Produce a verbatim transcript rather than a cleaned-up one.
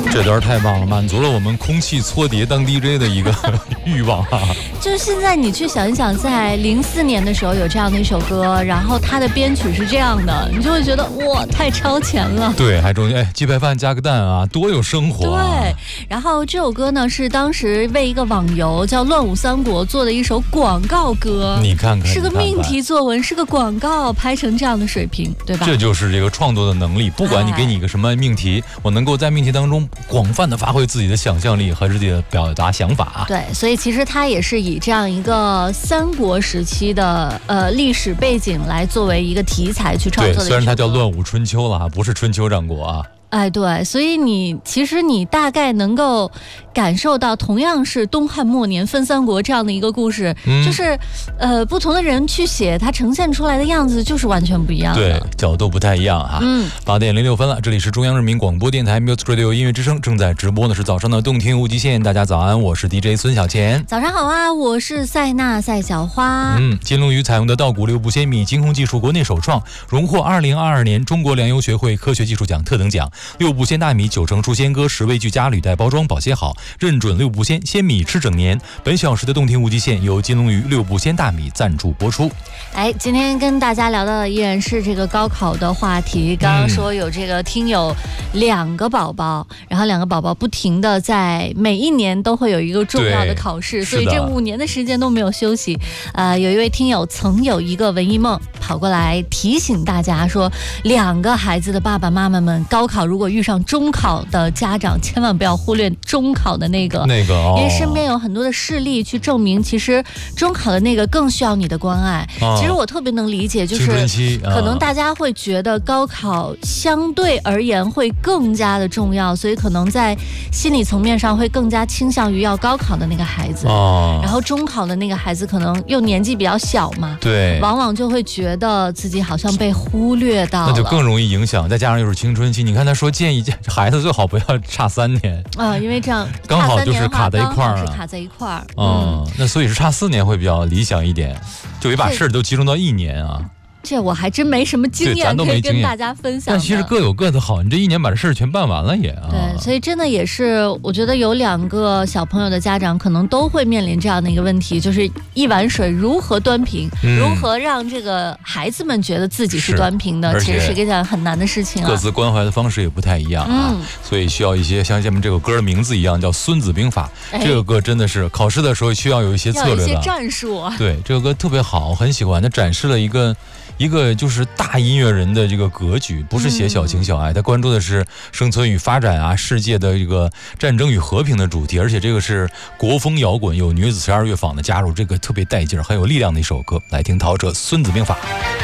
这段太棒了，满足了我们空气搓碟当 D J 的一个欲望啊！ 就是现在你去想一想，在零四年的时候有这样的一首歌，然后它的编曲是这样的，你就会觉得哇，太超前了。 对，还中间哎，鸡排饭加个蛋啊，多有生活、啊。 对，然后这首歌呢是当时为一个网游叫乱舞三国做的一首广告歌， 你看看， 是个命题作文，是个广告，拍成这样的水平，对吧？ 这就是这个创作的能力，不管你给你一个什么命题，哎、我能够在命题当中广泛的发挥自己的想象力和自己的表达想法、啊。 对，所以其实它也是以这样一个三国时期的呃历史背景来作为一个题材去创作的。 对，虽然它叫乱舞春秋了，不是春秋战国啊。 哎，对，所以你其实你大概能够感受到，同样是东汉末年分三国这样的一个故事，嗯、就是呃不同的人去写，它呈现出来的样子就是完全不一样的， 对，角度不太一样啊。嗯，八点零六分了，这里是中央人民广播电台 Music Radio 音乐之声，正在直播的是早上的动听无极限。大家早安，我是 D J 孙小钱。 早上好啊，我是塞纳赛小花。 嗯，金龙鱼采用的稻谷六步鲜米精烘技术国内首创，荣获二零二二年中国粮油学会科学技术奖特等奖。六步鲜大米九成熟鲜割，十味俱佳，履带包装保鲜好，认准六步鲜鲜米吃整年。本小时的动听无极限由金龙鱼六步鲜大米赞助播出。 哎，今天跟大家聊到的依然是这个高考的话题。刚刚说有这个听友两个宝宝，嗯、然后两个宝宝不停的在每一年都会有一个重要的考试，所以这五年的时间都没有休息。呃，有一位听友曾有一个文艺梦，跑过来提醒大家说，两个孩子的爸爸妈妈们，高考如果遇上中考的家长，千万不要忽略中考的那个那个、哦， 因为身边有很多的事例去证明，其实中考的那个更需要你的关爱。哦、其实我特别能理解，就是可能大家会觉得高考相对而言会更加的重要，所以可能在心理层面上会更加倾向于要高考的那个孩子。哦，然后中考的那个孩子可能又年纪比较小嘛， 对， 往往就会觉得自己好像被忽略到了， 那就更容易影响。再加上又是青春期，你看他说建议孩子最好不要差三年啊、呃，因为这样刚好就是卡在一块儿了， 是卡在一块儿。 嗯，那所以是差四年会比较理想一点，就别把事儿都集中到一年啊。 这我还真没什么经验可以跟大家分享。 但其实各有各的好，你这一年把这事儿全办完了也啊。 对，所以真的也是，我觉得有两个小朋友的家长可能都会面临这样的一个问题，就是一碗水如何端平，嗯、如何让这个孩子们觉得自己是端平的，其实是一件很难的事情啊。 各自关怀的方式也不太一样啊，嗯、所以需要一些像下面这个歌的名字一样，叫《孙子兵法》。哎、这个歌真的是考试的时候需要有一些策略的， 要有一些战术啊。 对，这个歌特别好，我很喜欢，它展示了一个。一个就是大音乐人的这个格局，不是写小情小爱，他关注的是生存与发展啊，世界的这个战争与和平的主题，而且这个是国风摇滚，有女子十二乐坊的加入，这个特别带劲儿，很有力量的一首歌。来听陶喆《孙子兵法》。